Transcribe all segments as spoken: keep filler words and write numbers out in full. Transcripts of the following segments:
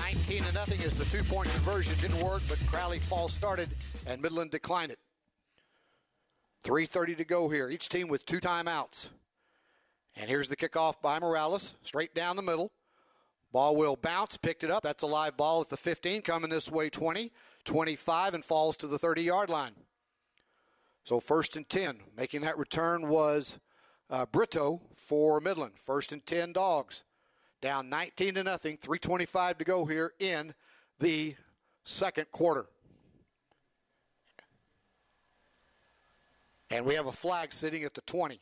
nineteen to nothing as the two-point conversion didn't work, but Crowley false started and Midland declined it. three thirty to go here. Each team with two timeouts. And here's the kickoff by Morales, straight down the middle. Ball will bounce, picked it up. That's a live ball at the fifteen, coming this way twenty, twenty-five, and falls to the thirty-yard line. So first and ten. Making that return was uh, Brito for Midland. First and ten, Dogs. Down nineteen to nothing, three twenty-five to go here in the second quarter. And we have a flag sitting at the twenty.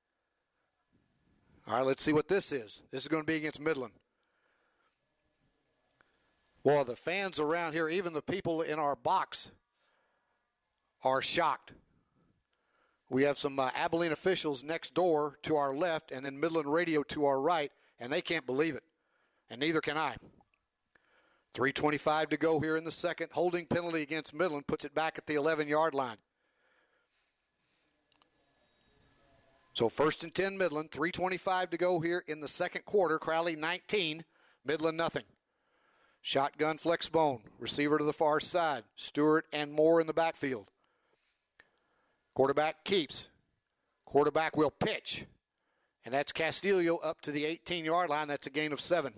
All right, let's see what this is. This is going to be against Midland. Well, the fans around here, even the people in our box, are shocked. We have some uh, Abilene officials next door to our left and then Midland Radio to our right, and they can't believe it, and neither can I. three twenty-five to go here in the second. Holding penalty against Midland puts it back at the eleven-yard line. So first and ten, Midland. three twenty-five to go here in the second quarter. Crowley nineteen, Midland nothing. Shotgun flex bone. Receiver to the far side. Stewart and Moore in the backfield. Quarterback keeps. Quarterback will pitch. And that's Castillo up to the eighteen-yard line. That's a gain of seven.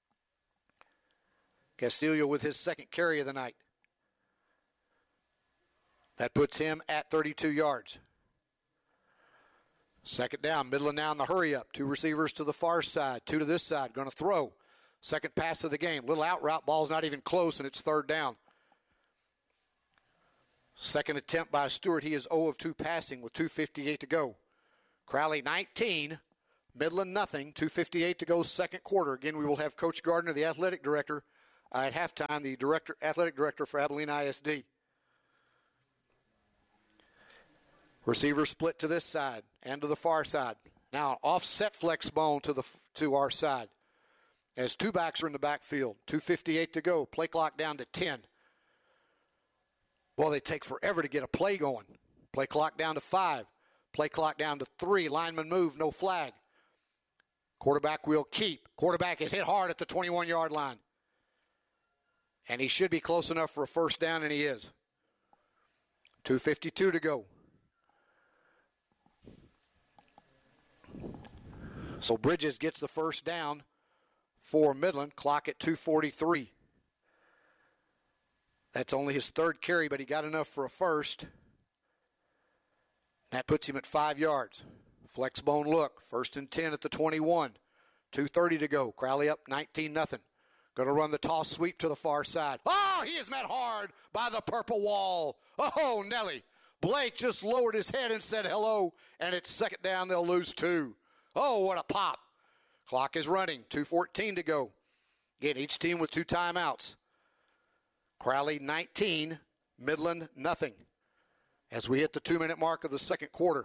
Castillo with his second carry of the night. That puts him at thirty-two yards. Second down, Midland now in the hurry up. Two receivers to the far side, two to this side. Going to throw. Second pass of the game. Little out route, ball's not even close, and it's third down. Second attempt by Stewart. He is zero of two passing with two fifty-eight to go. Crowley nineteen, Midland nothing. two fifty-eight to go, second quarter. Again, we will have Coach Gardner, the athletic director, uh, at halftime, the director, athletic director for Abilene I S D. Receiver split to this side and to the far side. Now offset flex bone to the to our side. As two backs are in the backfield. two fifty-eight to go. Play clock down to ten. Well, they take forever to get a play going. Play clock down to five. Play clock down to three. Lineman move, no flag. Quarterback will keep. Quarterback is hit hard at the twenty-one-yard line. And he should be close enough for a first down, and he is. two fifty-two to go. So Bridges gets the first down for Midland. Clock at two forty-three. That's only his third carry, but he got enough for a first. That puts him at five yards. Flex bone look. First and ten at the twenty-one. two thirty to go. Crowley up nineteen nothing. Going to run the toss sweep to the far side. Oh, he is met hard by the purple wall. Oh, Nelly. Blake just lowered his head and said hello, and it's second down. They'll lose two. Oh, what a pop. Clock is running. two fourteen to go. Again, each team with two timeouts. Crowley nineteen, Midland nothing. As we hit the two-minute mark of the second quarter.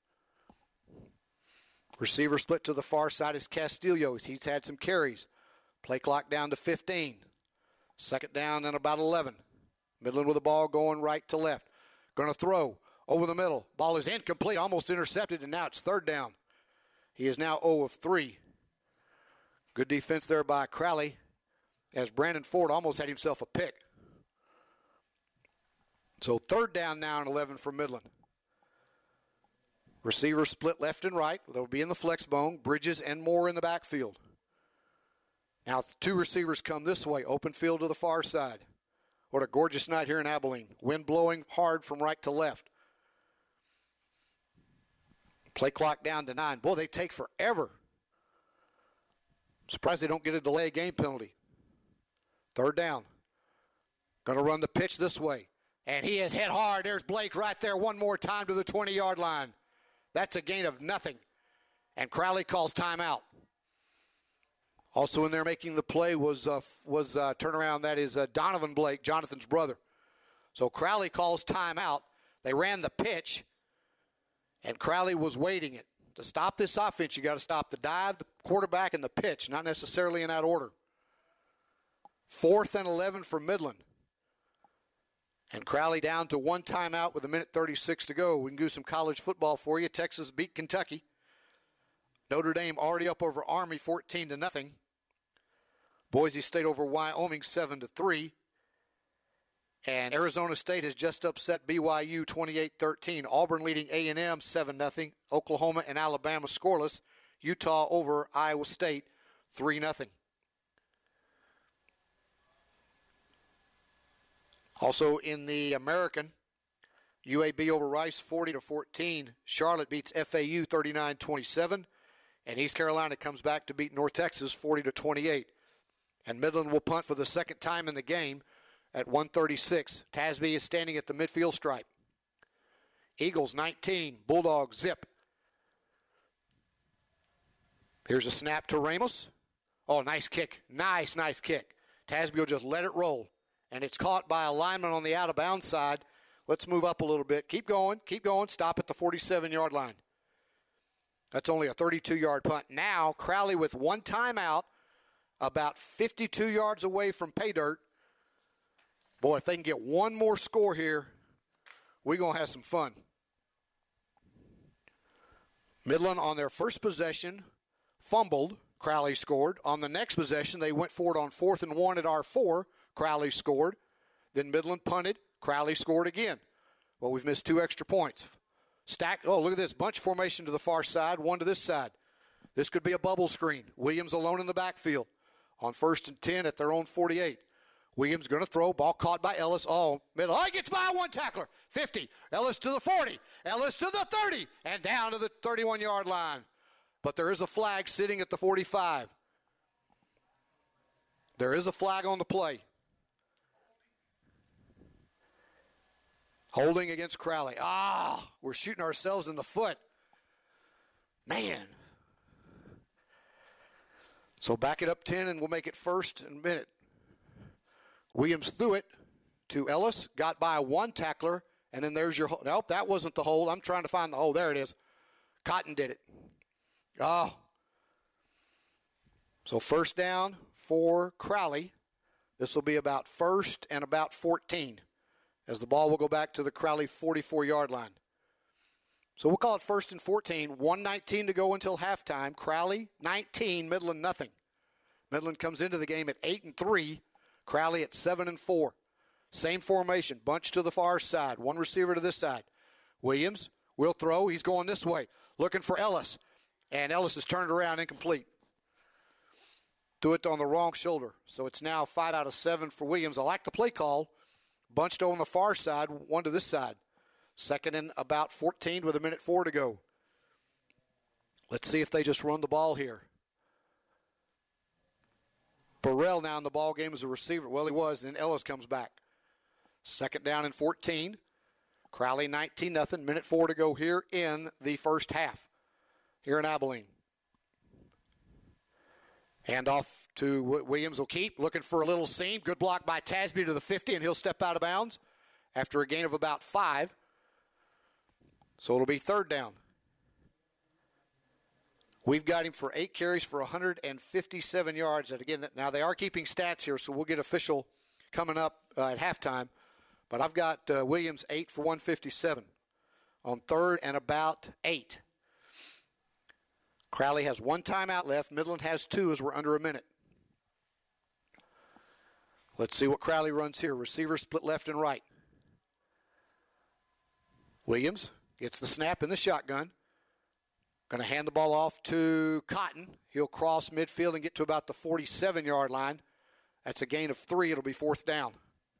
Receiver split to the far side is Castillo. He's had some carries. Play clock down to fifteen. Second down and about eleven. Midland with the ball going right to left. Going to throw over the middle. Ball is incomplete, almost intercepted, and now it's third down. He is now zero of three. Good defense there by Crowley as Brandon Ford almost had himself a pick. So third down now and eleven for Midland. Receiver split left and right. They'll be in the flex bone. Bridges and Moore in the backfield. Now two receivers come this way. Open field to the far side. What a gorgeous night here in Abilene. Wind blowing hard from right to left. Play clock down to nine. Boy, they take forever. Surprised they don't get a delay game penalty. Third down. Going to run the pitch this way. And he is hit hard. There's Blake right there one more time to the twenty-yard line. That's a gain of nothing. And Crowley calls timeout. Also in there making the play was uh, was uh, turnaround. That is uh, Donovan Blake, Jonathan's brother. So Crowley calls timeout. They ran the pitch. And Crowley was waiting it. To stop this offense, you got to stop the dive, the quarterback, and the pitch, not necessarily in that order. Fourth and eleven for Midland. And Crowley down to one timeout with a minute thirty-six to go. We can do some college football for you. Texas beat Kentucky. Notre Dame already up over Army fourteen to nothing. Boise State over Wyoming seven to three. And Arizona State has just upset B Y U twenty-eight thirteen. Auburn leading A and M seven nothing. Oklahoma and Alabama scoreless. Utah over Iowa State three nothing. Also in the American, U A B over Rice forty to fourteen. Charlotte beats F A U thirty-nine twenty-seven. And East Carolina comes back to beat North Texas forty to twenty-eight. And Midland will punt for the second time in the game at one thirty-six. Tasby is standing at the midfield stripe. Eagles nineteen, Bulldogs zip. Here's a snap to Ramos. Oh, nice kick. Nice, nice kick. Tasby will just let it roll. And it's caught by a lineman on the out-of-bounds side. Let's move up a little bit. Keep going, keep going. Stop at the forty-seven-yard line. That's only a thirty-two-yard punt. Now, Crowley with one timeout, about fifty-two yards away from pay dirt. Boy, if they can get one more score here, we're going to have some fun. Midland on their first possession fumbled. Crowley scored. On the next possession, they went for it on fourth and one at R four. Crowley scored. Then Midland punted. Crowley scored again. Well, we've missed two extra points. Stack. Oh, look at this. Bunch formation to the far side, one to this side. This could be a bubble screen. Williams alone in the backfield on first and ten at their own forty-eight. Williams going to throw. Ball caught by Ellis. Oh, middle. Oh, he gets by one tackler. fifty. Ellis to the forty. Ellis to the thirty. And down to the thirty-one-yard line. But there is a flag sitting at the forty-five. There is a flag on the play. Holding against Crowley. Ah, we're shooting ourselves in the foot. Man. So back it up ten, and we'll make it first in a minute. Williams threw it to Ellis, got by one tackler, and then there's your – nope, that wasn't the hold. I'm trying to find the hold. There it is. Cotton did it. Oh. So first down for Crowley. This will be about first and about fourteen, as the ball will go back to the Crowley forty-four-yard line. So we'll call it first and fourteen. one nineteen to go until halftime. Crowley nineteen, Midland nothing. Midland comes into the game at eight and three. Crowley at seven and four. Same formation, bunch to the far side, one receiver to this side. Williams will throw. He's going this way, looking for Ellis. And Ellis is turned around, incomplete. Threw it on the wrong shoulder. So it's now five out of seven for Williams. I like the play call. Bunched on the far side, one to this side. Second and about fourteen with a minute four to go. Let's see if they just run the ball here. Burrell now in the ball game as a receiver. Well, he was, and then Ellis comes back. Second down and fourteen. Crowley nineteen nothing. Minute four to go here in the first half. Here in Abilene. Handoff to Williams will keep. Looking for a little seam. Good block by Tasby to the fifty, and he'll step out of bounds after a gain of about five. So it'll be third down. We've got him for eight carries for one hundred fifty-seven yards. And again, now they are keeping stats here, so we'll get official coming up uh, at halftime. But I've got uh, Williams eight for one fifty-seven on third and about eight. Crowley has one timeout left. Midland has two as we're under a minute. Let's see what Crowley runs here. Receivers split left and right. Williams gets the snap in the shotgun. Going to hand the ball off to Cotton. He'll cross midfield and get to about the forty-seven-yard line. That's a gain of three. It'll be fourth down.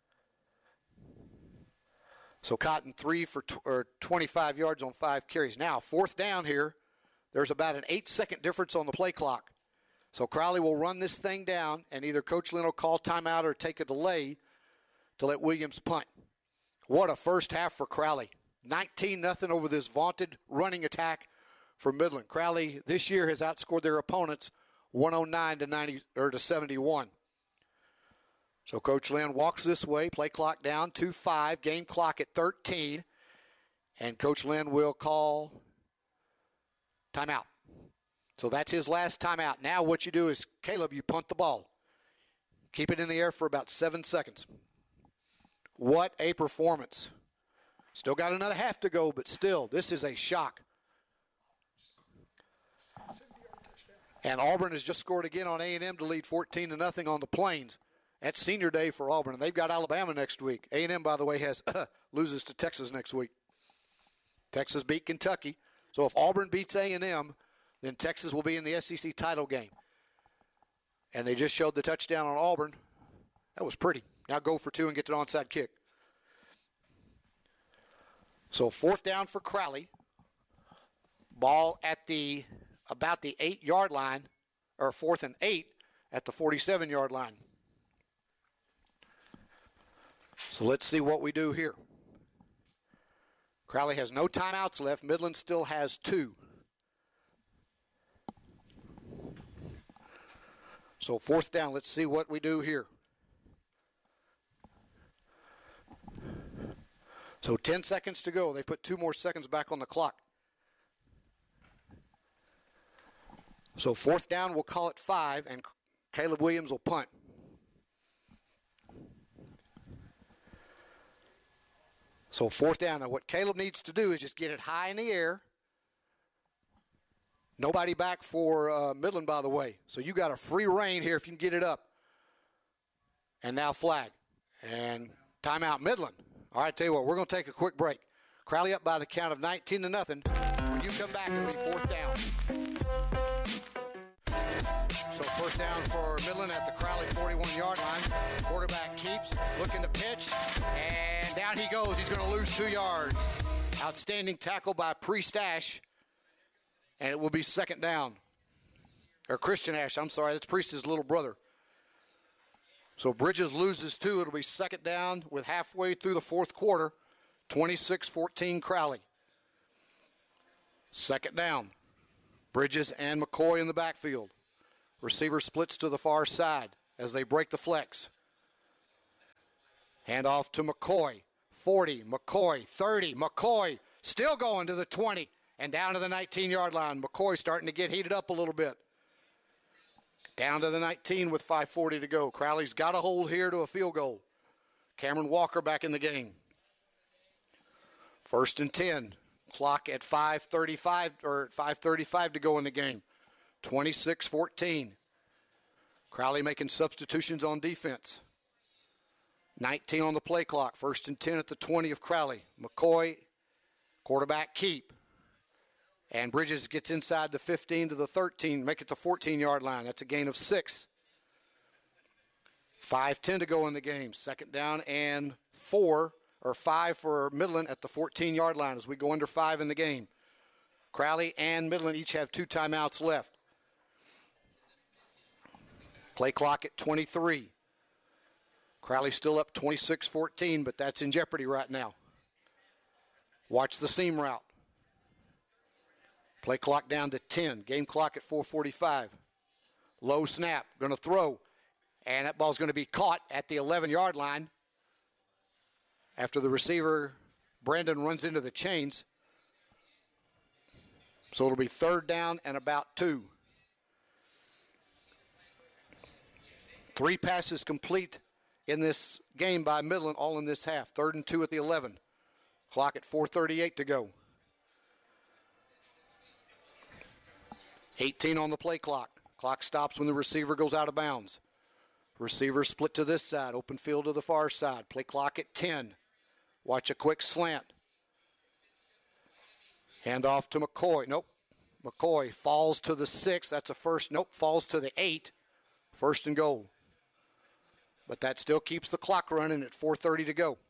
So Cotton three for tw- or twenty-five yards on five carries. Now, fourth down here. There's about an eight-second difference on the play clock. So Crowley will run this thing down, and either Coach Lynn will call timeout or take a delay to let Williams punt. What a first half for Crowley. nineteen nothing over this vaunted running attack for Midland. Crowley this year has outscored their opponents one oh nine to ninety or to seventy-one. So Coach Lynn walks this way, play clock down to five, game clock at thirteen, and Coach Lynn will call timeout. So that's his last timeout. Now what you do is, Caleb, you punt the ball. Keep it in the air for about seven seconds. What a performance. Still got another half to go, but still, this is a shock. And Auburn has just scored again on A and M to lead fourteen to nothing on the Plains. That's senior day for Auburn, and they've got Alabama next week. A and M, by the way, has uh, loses to Texas next week. Texas beat Kentucky. So if Auburn beats A and M, then Texas will be in the S E C title game. And they just showed the touchdown on Auburn. That was pretty. Now go for two and get an onside kick. So fourth down for Crowley. Ball at the about the eight-yard line, or fourth and eight at the forty-seven-yard line. So let's see what we do here. Crowley has no timeouts left. Midland still has two. So fourth down, let's see what we do here. So ten seconds to go. They put two more seconds back on the clock. So fourth down, we'll call it five, and Caleb Williams will punt. So fourth down. Now what Caleb needs to do is just get it high in the air. Nobody back for uh, Midland, by the way. So you got a free reign here if you can get it up. And now flag. And timeout Midland. All right, tell you what, we're going to take a quick break. Crowley up by the count of nineteen to nothing. When you come back, it'll be fourth down. So first down for Midland at the Crowley forty-one-yard line. Quarterback keeps looking to pitch, and down he goes. He's going to lose two yards. Outstanding tackle by Priest Ash, and it will be second down. Or Christian Ash, I'm sorry. That's Priest's little brother. So Bridges loses two. It'll be second down with halfway through the fourth quarter. twenty-six fourteen Crowley. Second down. Bridges and McCoy in the backfield. Receiver splits to the far side as they break the flex. Hand off to McCoy. forty, McCoy, thirty, McCoy still going to the twenty and down to the nineteen-yard line. McCoy starting to get heated up a little bit. Down to the nineteen with five forty to go. Crowley's got a hold here to a field goal. Cameron Walker back in the game. First and ten. Clock at five thirty-five or five thirty-five to go in the game. twenty-six fourteen. Crowley making substitutions on defense. nineteen on the play clock. First and ten at the twenty of Crowley. McCoy, quarterback keep. And Bridges gets inside the fifteen to the thirteen, make it the fourteen-yard line. That's a gain of six. five ten to go in the game. Second down and four, or five for Midland at the fourteen-yard line as we go under five in the game. Crowley and Midland each have two timeouts left. Play clock at twenty-three. Crowley still up twenty-six fourteen, but that's in jeopardy right now. Watch the seam route. Play clock down to ten. Game clock at four forty-five. Low snap. Going to throw. And that ball's going to be caught at the eleven-yard line after the receiver, Brandon, runs into the chains. So it'll be third down and about two. Three passes complete in this game by Midland, all in this half. Third and two at the eleven. Clock at four thirty-eight to go. eighteen on the play clock. Clock stops when the receiver goes out of bounds. Receiver split to this side, open field to the far side. Play clock at ten. Watch a quick slant. Hand off to McCoy. Nope. McCoy falls to the six. That's a first. Nope. Falls to the eight. First and goal. But that still keeps the clock running at four thirty to go.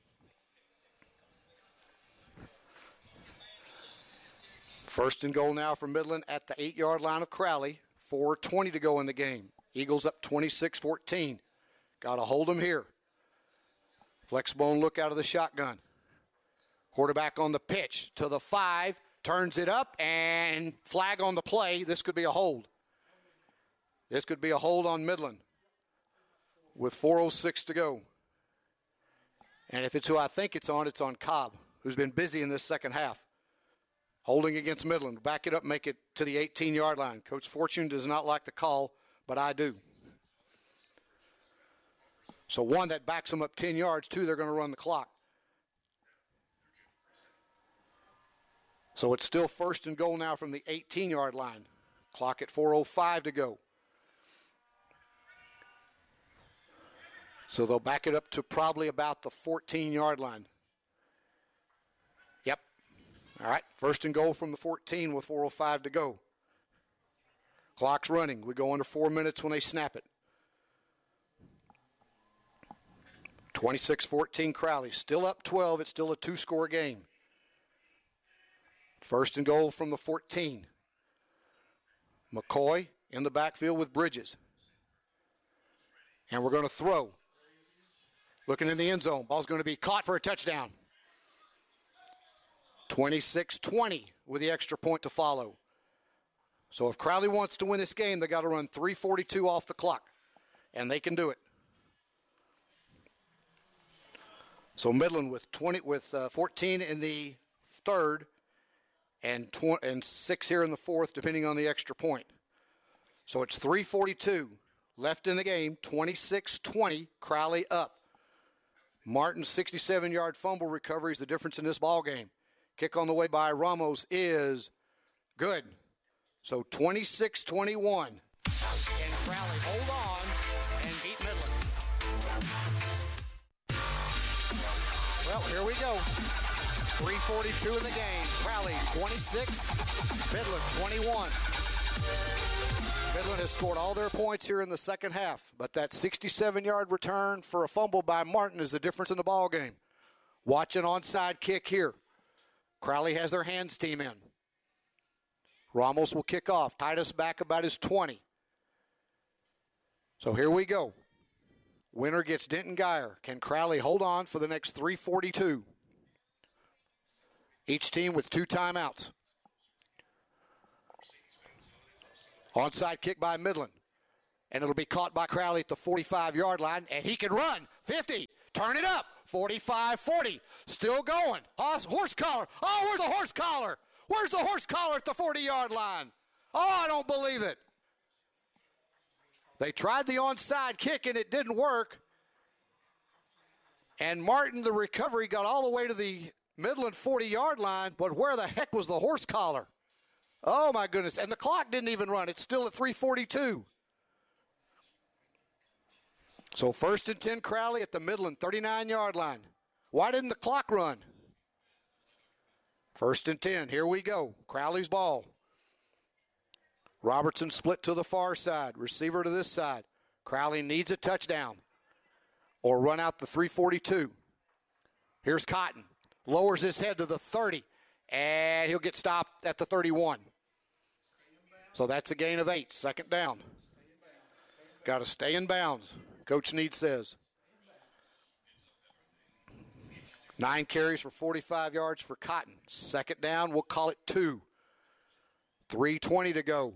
First and goal now for Midland at the eight-yard line of Crowley. four twenty to go in the game. Eagles up twenty-six fourteen. Got to hold them here. Flexbone look out of the shotgun. Quarterback on the pitch to the five. Turns it up and flag on the play. This could be a hold. This could be a hold on Midland with four oh six to go. And if it's who I think it's on, it's on Cobb, who's been busy in this second half. Holding against Midland. Back it up, make it to the eighteen-yard line. Coach Fortune does not like the call, but I do. So one, that backs them up ten yards. Two, they're going to run the clock. So it's still first and goal now from the eighteen-yard line. Clock at four oh five to go. So they'll back it up to probably about the fourteen-yard line. Yep. All right, first and goal from the fourteen with four oh five to go. Clock's running. We go under four minutes when they snap it. twenty-six fourteen Crowley. Still up twelve. It's still a two-score game. First and goal from the fourteen. McCoy in the backfield with Bridges. And we're going to throw. Looking in the end zone. Ball's going to be caught for a touchdown. twenty-six twenty with the extra point to follow. So if Crowley wants to win this game, they got to run three forty-two off the clock. And they can do it. So Midland with twenty with uh, fourteen in the third and tw- and six here in the fourth, depending on the extra point. So it's three forty-two left in the game. twenty-six twenty. Crowley up. Martin's sixty-seven-yard fumble recovery is the difference in this ball game. Kick on the way by Ramos is good. So twenty-six twenty-one. And Crowley hold on and beat Midland. Well, here we go. three forty-two in the game. Crowley twenty-six, Midland twenty-one. Midland has scored all their points here in the second half, but that sixty-seven-yard return for a fumble by Martin is the difference in the ball game. Watch an onside kick here. Crowley has their hands team in. Ramos will kick off. Titus back about his twenty. So here we go. Winner gets Denton Geyer. Can Crowley hold on for the next three forty-two? Each team with two timeouts. Onside kick by Midland. And it'll be caught by Crowley at the forty-five-yard line. And he can run. fifty. Turn it up. forty-five forty. Still going. Horse, horse collar. Oh, where's the horse collar? Where's the horse collar at the forty-yard line? Oh, I don't believe it. They tried the onside kick, and it didn't work. And Martin, the recovery, got all the way to the Midland forty-yard line, but where the heck was the horse collar? Oh, my goodness. And the clock didn't even run. It's still at three forty-two. So first and ten, Crowley at the Midland thirty-nine-yard line. Why didn't the clock run? First and ten. Here we go. Crowley's ball. Robertson split to the far side. Receiver to this side. Crowley needs a touchdown or run out the three forty-two. Here's Cotton. Lowers his head to the thirty, and he'll get stopped at the thirty-one. So that's a gain of eight. Second down. Got to stay in bounds, Coach Need says. Nine carries for forty-five yards for Cotton. Second down, we'll call it two. three twenty to go.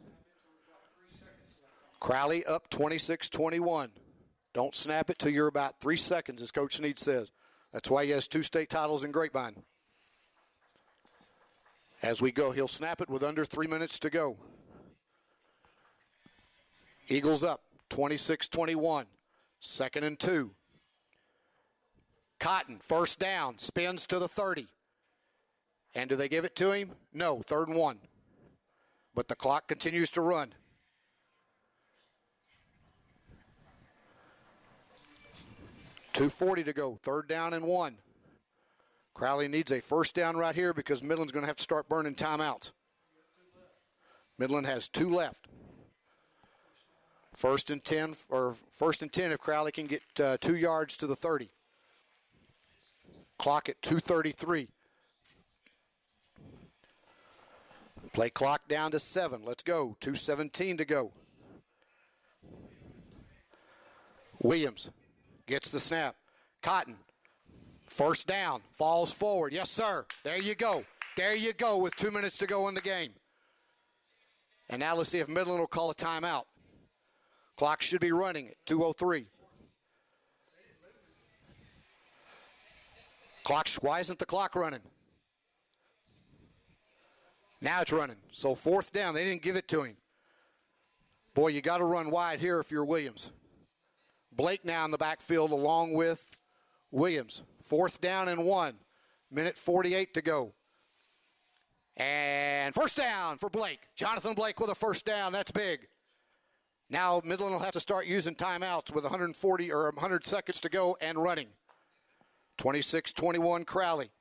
Crowley up twenty-six twenty-one. Don't snap it till you're about three seconds, as Coach Need says. That's why he has two state titles in Grapevine. As we go, he'll snap it with under three minutes to go. Eagles up twenty-six twenty-one. Second and two. Cotton, first down, spins to the thirty. And do they give it to him? No, third and one. But the clock continues to run. two forty to go, third down and one. Crowley needs a first down right here because Midland's going to have to start burning timeouts. Midland has two left. First and ten, or first and ten if Crowley can get uh, two yards to the thirty. Clock at two thirty-three. Play clock down to seven. Let's go. two seventeen to go. Williams gets the snap. Cotton, first down, falls forward. Yes, sir. There you go. There you go with two minutes to go in the game. And now let's see if Midland will call a timeout. Clock should be running at two oh three. Clock, why isn't the clock running? Now it's running. So fourth down, they didn't give it to him. Boy, you got to run wide here if you're Williams. Blake now in the backfield along with Williams. Fourth down and one. Minute forty-eight to go. And first down for Blake. Jonathan Blake with a first down. That's big. Now Midland will have to start using timeouts with one hundred forty or one hundred seconds to go and running. twenty-six twenty-one Crowley.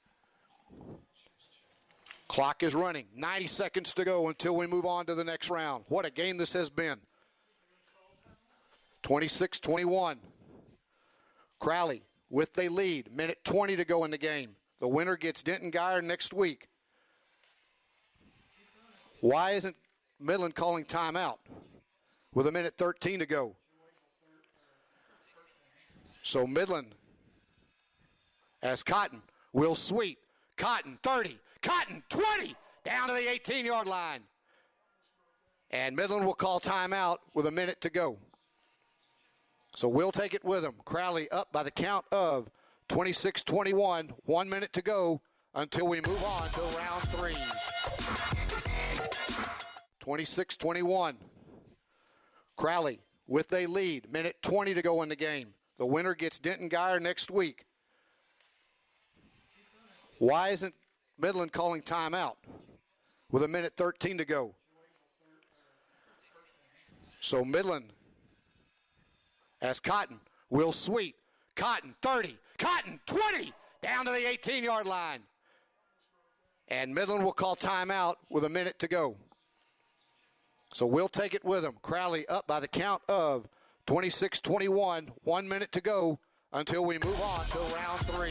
Clock is running. ninety seconds to go until we move on to the next round. What a game this has been. twenty-six twenty-one. Crowley with the lead. Minute twenty to go in the game. The winner gets Denton Guyer next week. Why isn't Midland calling timeout with a minute thirteen to go? So Midland as Cotton will sweep. Cotton thirty. Cotton twenty. Down to the eighteen-yard line. And Midland will call timeout with a minute to go. So we'll take it with them. Crowley up by the count of twenty-six twenty-one. One minute to go until we move on to round three. twenty-six twenty-one. Crowley with a lead. Minute twenty to go in the game. The winner gets Denton Guyer next week. Why isn't Midland calling timeout with a minute thirteen to go? So Midland as Cotton will sweep. Cotton thirty. Cotton twenty. Down to the eighteen-yard line. And Midland will call timeout with a minute to go. So we'll take it with them. Crowley up by the count of twenty-six twenty-one. One minute to go until we move on to round three.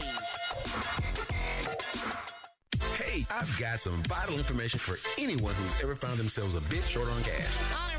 Hey, I've got some vital information for anyone who's ever found themselves a bit short on cash.